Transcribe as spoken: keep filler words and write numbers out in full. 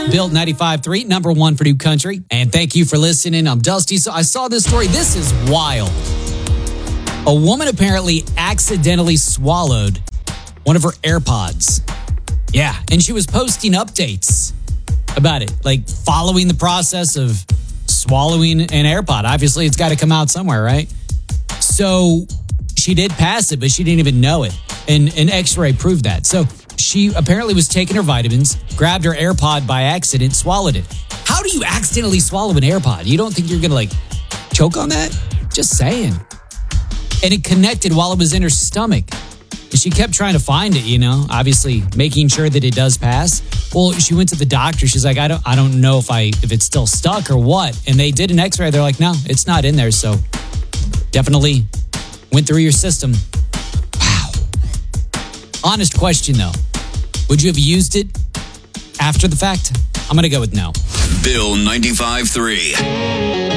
Bill ninety-five point three, number one for New Country. And thank you for listening. I'm Dusty. So I saw this story. This is wild. A woman apparently accidentally swallowed one of her AirPods. Yeah, and she was posting updates about it, like following the process of swallowing an AirPod. Obviously, it's got to come out somewhere, right? So she did pass it, but she didn't even know it. And an x-ray proved that. So she apparently was taking her vitamins, grabbed her AirPod by accident, swallowed it. How do you accidentally swallow an AirPod? You don't think you're going to like choke on that? Just saying. And it connected while it was in her stomach. And she kept trying to find it, you know, obviously making sure that it does pass. Well, she went to the doctor. She's like, I don't I don't know if I if it's still stuck or what. And they did an x-ray. They're like, no, it's not in there. So definitely went through your system. Wow. Honest question, though. Would you have used it after the fact? I'm going to go with no. Bill ninety-five point three.